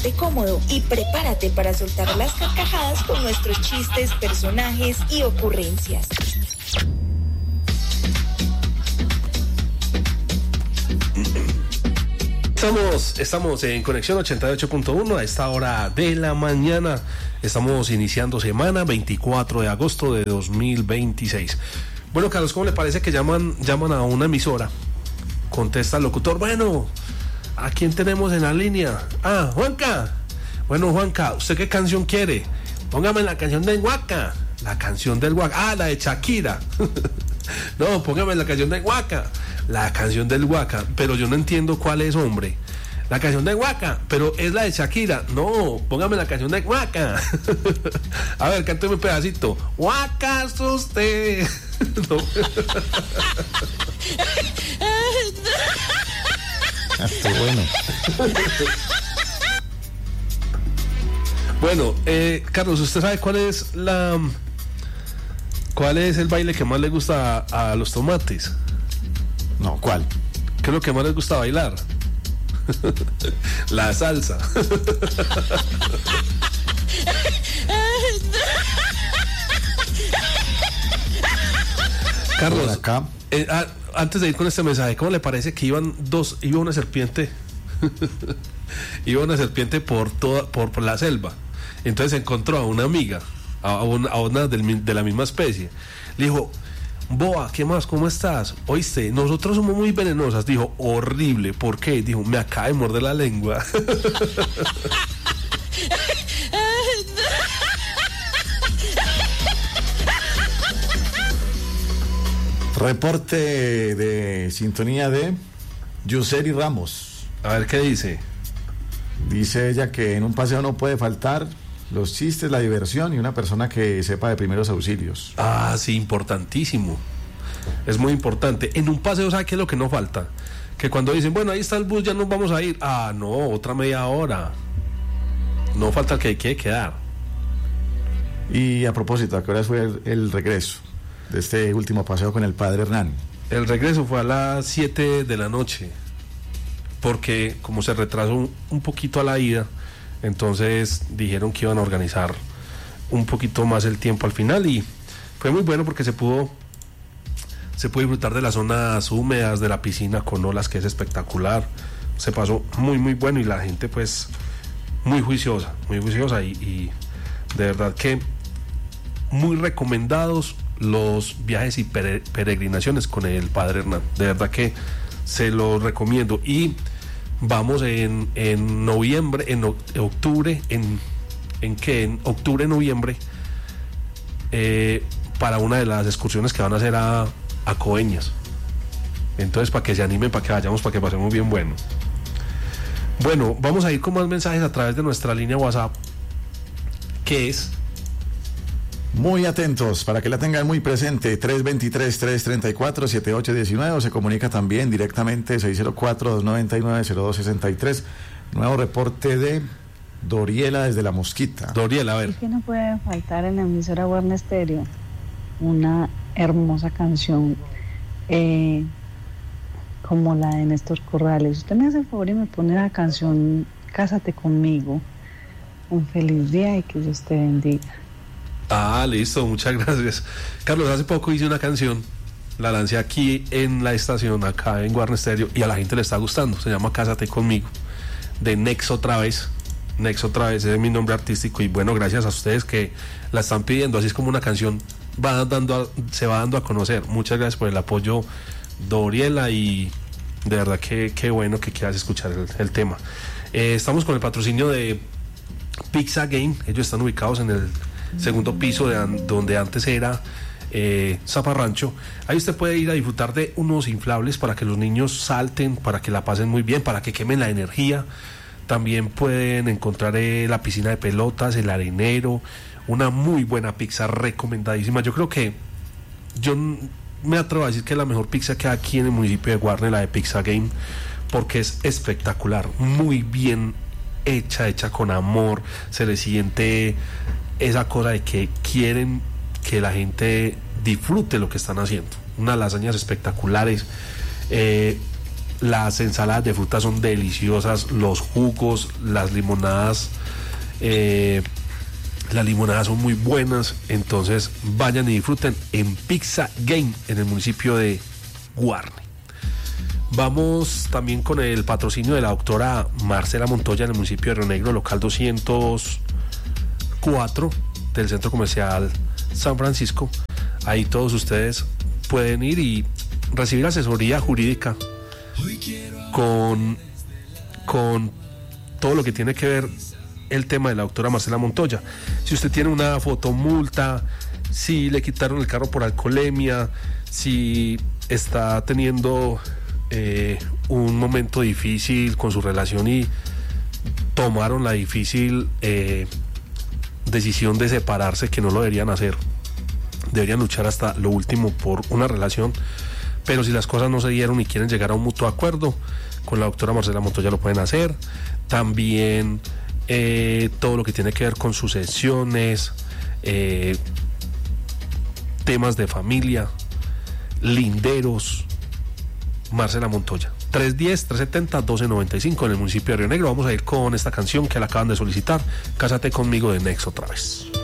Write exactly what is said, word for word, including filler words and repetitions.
cómodo y prepárate para soltar las carcajadas con nuestros chistes, personajes y ocurrencias. Estamos, estamos en Conexión ochenta y ocho punto uno a esta hora de la mañana. Estamos iniciando semana, veinticuatro de agosto de dos mil veintiséis. Bueno, Carlos, ¿cómo le parece que llaman, llaman a una emisora? Contesta el locutor, bueno, ¿a quién tenemos en la línea? Ah, Juanca. Bueno, Juanca, ¿usted qué canción quiere? Póngame la canción del Huaca. La canción del Huaca. Ah, la de Shakira. No, póngame la canción del Huaca. La canción del Huaca. Pero yo no entiendo cuál es, hombre. La canción del Huaca, pero es la de Shakira. No, póngame la canción del Huaca. A ver, cánteme un pedacito. Huaca es usted. No. Hasta bueno. Bueno, eh, Carlos, ¿usted sabe cuál es la cuál es el baile que más le gusta a, a los tomates? No, ¿cuál? ¿Qué es lo que más les gusta bailar? La salsa. Carlos, acá. Eh, ah, antes de ir con este mensaje, ¿cómo le parece que iban dos, iba una serpiente? Iba una serpiente por toda, por, por la selva. Entonces encontró a una amiga, a, a una, a una del, de la misma especie. Le dijo, Boa, ¿qué más? ¿Cómo estás? Oíste, nosotros somos muy venenosas. Dijo, horrible, ¿por qué? Dijo, me acaba de morder la lengua. Reporte de sintonía de Yuseri Ramos. A ver, ¿qué dice? Dice ella que en un paseo no puede faltar los chistes, la diversión y una persona que sepa de primeros auxilios. Ah, sí, importantísimo. Es muy importante. En un paseo, ¿sabe qué es lo que no falta? Que cuando dicen, bueno, ahí está el bus, ya nos vamos a ir. Ah, no, otra media hora. No falta el que quiere quedar. Y a propósito, ¿a qué hora fue el, el regreso de este último paseo con el padre Hernán? El regreso fue a las siete de la noche. Porque como se retrasó un, un poquito a la ida, entonces dijeron que iban a organizar un poquito más el tiempo al final y fue muy bueno porque se pudo se pudo disfrutar de las zonas húmedas, de la piscina con olas, que es espectacular. Se pasó muy muy bueno y la gente pues muy juiciosa, muy juiciosa y, y de verdad que muy recomendados los viajes y peregrinaciones con el padre Hernán. De verdad que se los recomiendo y vamos en, en noviembre, en octubre, en, en que en octubre, noviembre, eh, para una de las excursiones que van a hacer a, a Coveñas. Entonces, para que se animen, para que vayamos, para que pasemos bien bueno. Bueno, vamos a ir con más mensajes a través de nuestra línea WhatsApp, que es... Muy atentos, para que la tengan muy presente, tres dos tres, tres tres cuatro, siete ocho uno nueve, o se comunica también directamente seis cero cuatro, dos nueve nueve, cero dos seis tres. Nuevo reporte de Doriela desde La Mosquita. Doriela, a ver. Es que no puede faltar en la emisora Warner Stereo una hermosa canción eh, como la de Néstor Corrales. Usted me hace el favor y me pone la canción Cásate conmigo. Un feliz día y que Dios te bendiga. Ah, listo, muchas gracias. Carlos, hace poco hice una canción, la lancé aquí en la estación, acá en Warner Stereo, y a la gente le está gustando. Se llama Cásate conmigo, de Nex otra vez. Nex otra vez, ese es mi nombre artístico, y bueno, gracias a ustedes que la están pidiendo. Así es como una canción va dando a, se va dando a conocer. Muchas gracias por el apoyo, Doriela, y de verdad que qué bueno que quieras escuchar el, el tema. Eh, estamos con el patrocinio de Pizza Game. Ellos están ubicados en el segundo piso de an, donde antes era eh, Zaparrancho. Ahí usted puede ir a disfrutar de unos inflables para que los niños salten, para que la pasen muy bien, para que quemen la energía. También pueden encontrar eh, la piscina de pelotas, el arenero, una muy buena pizza recomendadísima. Yo creo que yo me atrevo a decir que es la mejor pizza que hay aquí en el municipio de Guarne, la de Pizza Game, porque es espectacular, muy bien hecha, hecha con amor. Se le siente esa cosa de que quieren que la gente disfrute lo que están haciendo. Unas lasañas espectaculares, eh, las ensaladas de frutas son deliciosas, los jugos, las limonadas, eh, las limonadas son muy buenas, entonces vayan y disfruten en Pizza Game en el municipio de Guarne. Vamos también con el patrocinio de la doctora Marcela Montoya en el municipio de Río Negro, local doscientos cuatro del Centro Comercial San Francisco. Ahí todos ustedes pueden ir y recibir asesoría jurídica con, con todo lo que tiene que ver el tema de la doctora Marcela Montoya. Si usted tiene una fotomulta, si le quitaron el carro por alcoholemia, si está teniendo eh, un momento difícil con su relación y tomaron la difícil eh, decisión de separarse, que no lo deberían hacer, deberían luchar hasta lo último por una relación, pero si las cosas no se dieron y quieren llegar a un mutuo acuerdo, con la doctora Marcela Montoya lo pueden hacer. También eh, todo lo que tiene que ver con sucesiones, eh, temas de familia, linderos, Marcela Montoya. tres uno cero, tres siete cero, uno dos nueve cinco en el municipio de Río Negro. Vamos a ir con esta canción que la acaban de solicitar, Cásate conmigo de Nex otra vez.